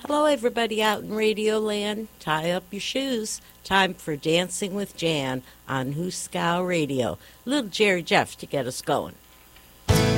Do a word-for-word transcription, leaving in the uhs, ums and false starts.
Hello, everybody out in Radio Land. Tie up your shoes. Time for Dancing with Jan on Huskow Radio. Little Jerry Jeff to get us going.